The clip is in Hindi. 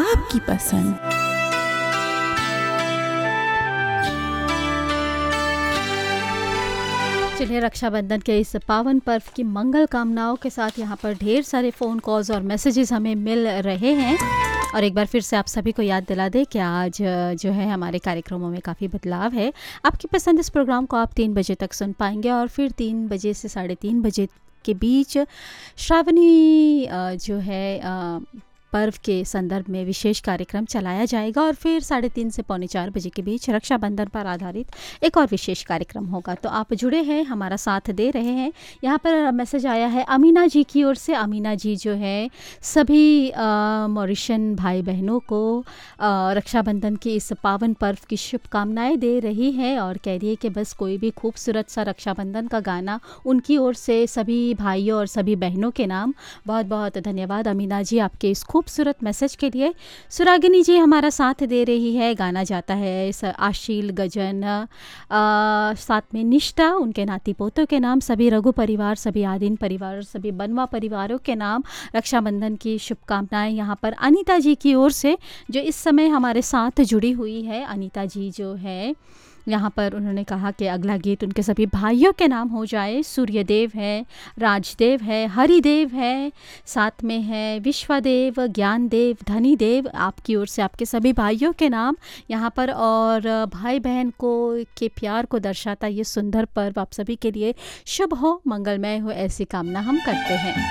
आपकी पसंद। चलिए, रक्षाबंधन के इस पावन पर्व की मंगल कामनाओं के साथ यहाँ पर ढेर सारे फ़ोन कॉल्स और मैसेजेस हमें मिल रहे हैं। और एक बार फिर से आप सभी को याद दिला दें कि आज जो है हमारे कार्यक्रमों में काफ़ी बदलाव है। आपकी पसंद इस प्रोग्राम को आप 3 बजे तक सुन पाएंगे और फिर 3 बजे से 3:30 बजे के बीच श्रावणी जो है पर्व के संदर्भ में विशेष कार्यक्रम चलाया जाएगा और फिर 3:30 से 3:45 बजे के बीच रक्षाबंधन पर आधारित एक और विशेष कार्यक्रम होगा। तो आप जुड़े हैं, हमारा साथ दे रहे हैं। यहाँ पर मैसेज आया है अमीना जी की ओर से। अमीना जी जो है सभी मॉरिशन भाई बहनों को रक्षाबंधन की इस पावन पर्व की शुभकामनाएं दे रही है और कह रही है कि बस कोई भी खूबसूरत सा रक्षाबंधन का गाना उनकी ओर से सभी भाइयों और सभी बहनों के नाम। बहुत बहुत धन्यवाद अमीना जी आपके इस खूबसूरत मैसेज के लिए। सुरागिनी जी हमारा साथ दे रही है। गाना जाता है आशील गजन, साथ में निष्ठा, उनके नाती पोतों के नाम, सभी रघु परिवार, सभी आदिन परिवार, सभी बनवा परिवारों के नाम रक्षाबंधन की शुभकामनाएं यहाँ पर अनीता जी की ओर से, जो इस समय हमारे साथ जुड़ी हुई है। अनीता जी जो है यहाँ पर उन्होंने कहा कि अगला गीत उनके सभी भाइयों के नाम हो जाए। सूर्यदेव है, राजदेव है, हरिदेव है, साथ में है विश्वदेव, ज्ञानदेव, धनीदेव, आपकी ओर से आपके सभी भाइयों के नाम यहाँ पर। और भाई बहन को के प्यार को दर्शाता ये सुंदर पर्व आप सभी के लिए शुभ हो, मंगलमय हो, ऐसी कामना हम करते हैं।